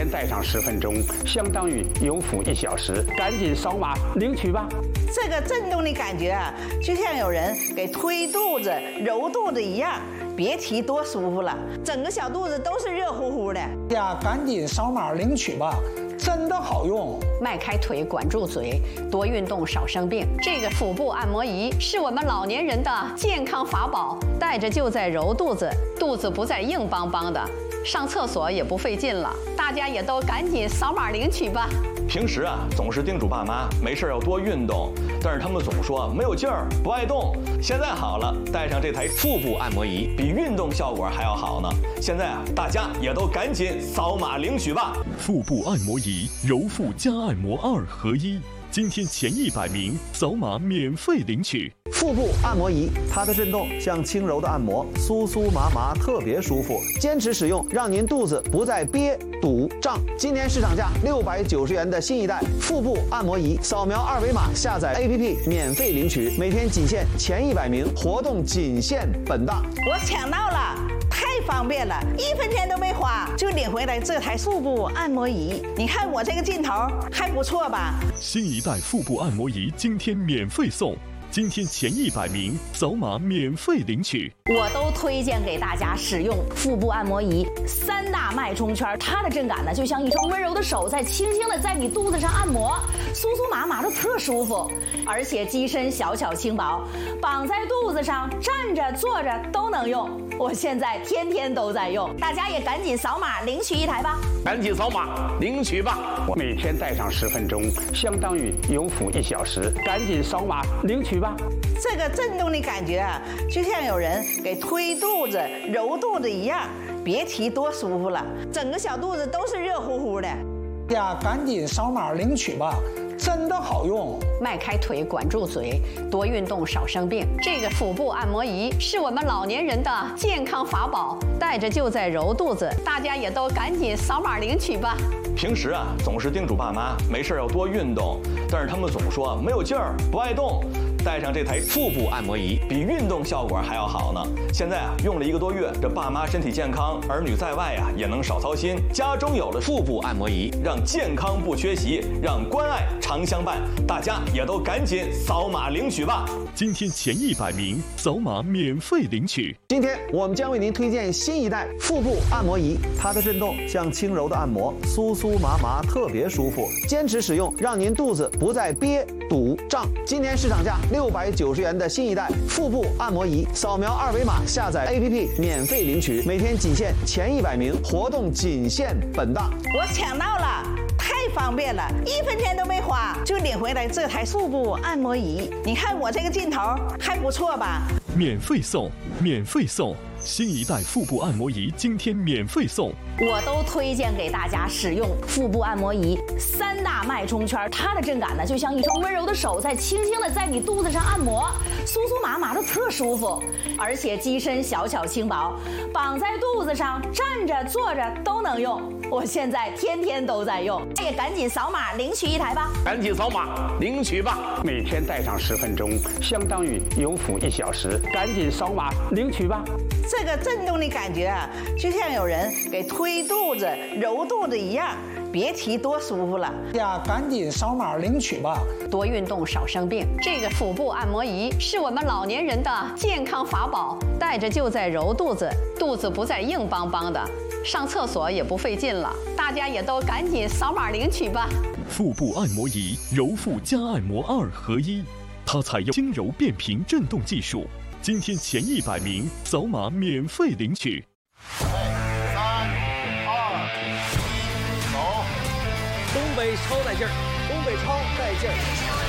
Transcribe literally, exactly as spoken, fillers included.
天戴上十分钟，相当于有辅一小时，赶紧扫码领取吧。 这个震动的感觉啊，就像有人给推肚子、揉肚子一样，别提多舒服了，整个小肚子都是热乎乎的。 呀，赶紧扫码领取吧，真的好用。 迈开腿，管住嘴，多运动，少生病。这个腹部按摩仪是我们老年人的健康法宝，带着就在揉肚子，肚子不再硬邦邦的，上厕所也不费劲了。大家也都赶紧扫码领取吧。 平时啊，总是叮嘱爸妈没事要多运动，但是他们总说没有劲儿，不爱动。现在好了，带上这台腹部按摩仪，比运动效果还要好呢。现在啊，大家也都赶紧扫码领取吧。 腹部按摩仪，揉腹加按摩二合一。今天前一百名扫码免费领取。 腹部按摩仪，它的震动像轻柔的按摩，酥酥麻麻，特别舒服。坚持使用，让您肚子不再憋、堵、胀。今年市场价六百九十元的新一代腹部按摩仪，扫描二维码下载 A P P 免费领取。每天仅限前一百名，活动仅限本档。 我抢到了！太方便了，一分钱都没花就领回来这台腹部按摩仪。你看我这个劲头还不错吧？ 新一代腹部按摩仪今天免费送，今天前一百名扫码免费领取。 我都推荐给大家使用腹部按摩仪，三大脉冲圈，它的震感呢就像一双温柔的手在轻轻的在你肚子上按摩，酥酥麻麻的特舒服，而且机身小巧轻薄，绑在肚子上，站着坐着都能用。我现在天天都在用，大家也赶紧扫码领取一台吧！ 赶紧扫码领取吧！ 我每天戴上十分钟，相当于有辅一小时，赶紧扫码领取吧。 这个震动的感觉啊，就像有人给推肚子、揉肚子一样，别提多舒服了，整个小肚子都是热乎乎的。 呀，赶紧扫码领取吧，真的好用。 迈开腿，管住嘴，多运动，少生病。这个腹部按摩仪是我们老年人的健康法宝，带着就在揉肚子。大家也都赶紧扫码领取吧。 平时啊，总是叮嘱爸妈没事要多运动，但是他们总说没有劲儿，不爱动。带上这台腹部按摩仪，比运动效果还要好呢。现在啊，用了一个多月，这爸妈身体健康，儿女在外啊也能少操心。家中有了腹部按摩仪，让健康不缺席，让关爱常相伴。大家也都赶紧扫码领取吧。 今天前一百名扫码免费领取。 今天我们将为您推荐新一代腹部按摩仪，它的震动像轻柔的按摩，酥酥麻麻，特别舒服。坚持使用，让您肚子不再憋、堵、胀。今年市场价六百九十元的新一代腹部按摩仪，扫描二维码下载 A P P 免费领取。每天仅限前一百名，活动仅限本档。 我抢到了！太方便了，一分钱都没花就领回来这台腹部按摩仪。你看我这个劲头还不错吧？ 免费送，免费送！新一代腹部按摩仪今天免费送。 我都推荐给大家使用腹部按摩仪，三大脉冲圈，它的震感呢就像一双温柔的手在轻轻的在你肚子上按摩，酥酥麻麻的特舒服，而且机身小巧轻薄，绑在肚子上，站着坐着都能用。我现在天天都在用，也赶紧扫码领取一台吧！ 赶紧扫码领取吧！ 每天戴上十分钟，相当于有辅一小时，赶紧扫码领取吧。 这个震动的感觉啊，就像有人给推肚子、揉肚子一样，别提多舒服了。 呀，赶紧扫码领取吧， 多运动，少生病。这个腹部按摩仪是我们老年人的健康法宝，带着就在揉肚子，肚子不再硬邦邦的，上厕所也不费劲了。大家也都赶紧扫码领取吧。 腹部按摩仪，揉腹加按摩二合一，它采用轻柔变频震动技术。今天前一百名扫码免费领取。 三二一，走！ 东北超带劲儿，东北超带劲儿。